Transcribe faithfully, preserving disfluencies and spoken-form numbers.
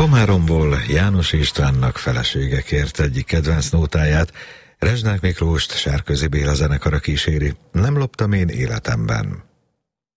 Komáromból János Istvánnak felesége kért egyik kedvenc nótáját, Rezsnák Miklóst Sárközi Béla zenekara kíséri, Nem loptam én életemben.